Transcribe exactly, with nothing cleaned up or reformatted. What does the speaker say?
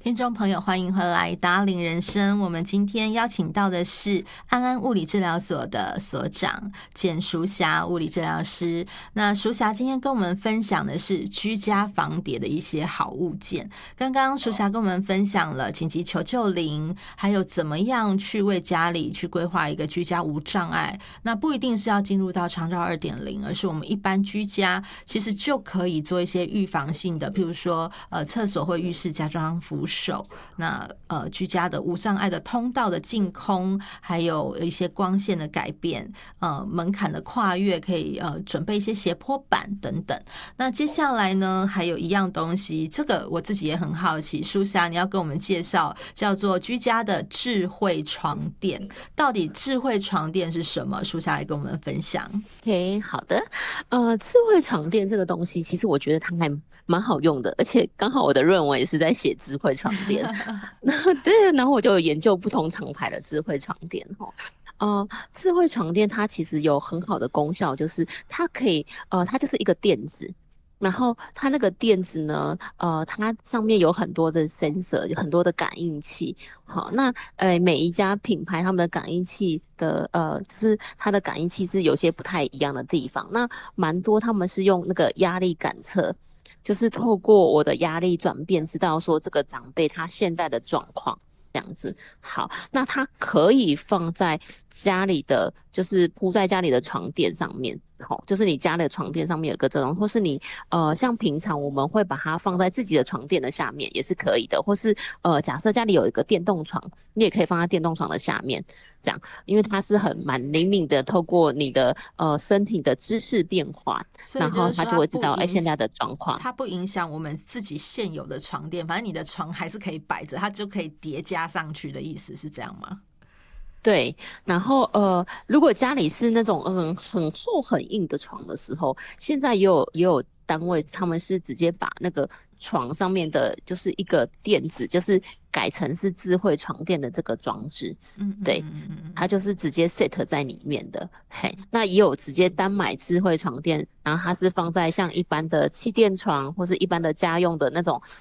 听众朋友，欢迎回来达领人生。我们今天邀请到的是安安物理治疗所的所长简淑霞物理治疗师。那淑霞今天跟我们分享的是居家防跌的一些好物件。刚刚淑霞跟我们分享了紧急求救铃，还有怎么样去为家里去规划一个居家无障碍。那不一定是要进入到长照 二点零， 而是我们一般居家其实就可以做一些预防性的，譬如说呃厕所或浴室加装扶手，那呃居家的无障碍的通道的净空，还有一些光线的改变，呃门槛的跨越，可以呃准备一些斜坡板等等。那接下来呢，还有一样东西，这个我自己也很好奇，淑霞你要跟我们介绍，叫做居家的智慧床垫。到底智慧床垫是什么？淑霞来跟我们分享。 OK， 好的。呃，智慧床垫这个东西，其实我觉得它还蛮好用的，而且刚好我的论文也是在写智慧床垫。对，然后我就有研究不同厂牌的智慧床垫哈。呃，智慧床垫它其实有很好的功效，就是它可以呃，它就是一个垫子。然后它那个垫子呢，呃，它上面有很多的 sensor， 有很多的感应器。好，那呃每一家品牌他们的感应器的呃，就是它的感应器是有些不太一样的地方。那蛮多他们是用那个压力感测，就是透过我的压力转变，知道说这个长辈他现在的状况。这样子。好，那它可以放在家里的，就是铺在家里的床垫上面。好，就是你家里的床垫上面有个这种，或是你呃，像平常我们会把它放在自己的床垫的下面，也是可以的。或是呃，假设家里有一个电动床，你也可以放在电动床的下面，这样，因为它是很蛮灵敏的，透过你的呃身体的姿势变化，然后它就会知道哎、欸、现在的状况。 它不影响我们自己现有的床垫，反正你的床还是可以摆着，它就可以叠加上去的意思是这样吗？ 对，然后呃，如果家里是那种嗯很厚很硬的床的时候，现在也有也有单位他们是直接把那个床上面的就是一个垫子，就是改成是智慧床垫的这个装置。 嗯对， 嗯嗯嗯， 它就是直接 set 在里面的。嘿，那也有直接单买智慧床垫，然后它是放在像一般的气垫床或是一般的家用的那种